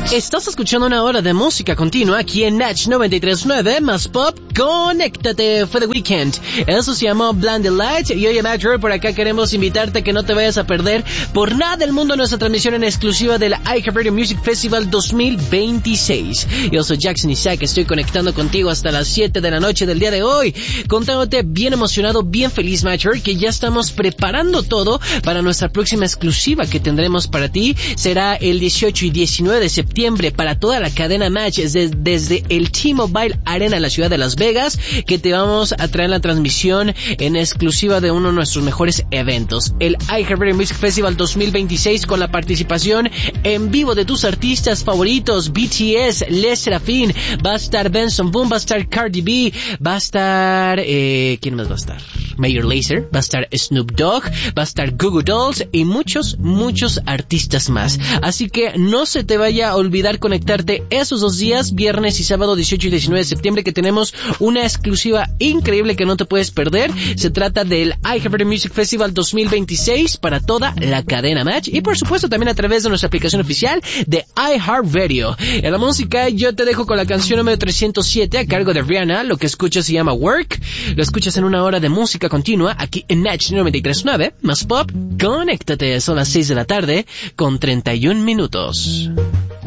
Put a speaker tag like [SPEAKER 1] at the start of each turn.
[SPEAKER 1] Estás escuchando una hora de música continua aquí en Natch 93.9 más pop. Conéctate, fue The Weeknd. Eso se llamó Blinded Light. Y oye, Matt, por acá queremos invitarte a que no te vayas a perder por nada del mundo nuestra transmisión en exclusiva de la iHeartRadio Music Festival 2026. Yo soy Jackson Isaac, estoy conectando contigo hasta las 7 de la noche del día de hoy, contándote bien emocionado, bien feliz, Matt, que ya estamos preparando todo para nuestra próxima exclusiva que tendremos para ti. Será el 18 y 19 de septiembre para toda la cadena Match desde el T-Mobile Arena en la ciudad de Las Vegas, que te vamos a traer la transmisión en exclusiva de uno de nuestros mejores eventos, el iHeartRadio Music Festival 2026, con la participación en vivo de tus artistas favoritos, BTS, Les Serafin, va a estar Benson Boone, va a estar Cardi B, va a estar ¿quién más va a estar? Major Lazer, va a estar Snoop Dogg, va a estar Goo Goo Dolls y muchos artistas más. Así que no se te vaya a olvidar conectarte esos 2 días, viernes y sábado 18 y 19 de septiembre, que tenemos una exclusiva increíble que no te puedes perder. Se trata del iHeartRadio Music Festival 2026 para toda la cadena Match y por supuesto también a través de nuestra aplicación oficial de iHeartRadio. En la música yo te dejo con la canción número 307 a cargo de Rihanna. Lo que escuchas se llama Work. Lo escuchas en una hora de música continua aquí en Natch 93.9 más pop. Conéctate, son las 6 de la tarde con 31 minutos.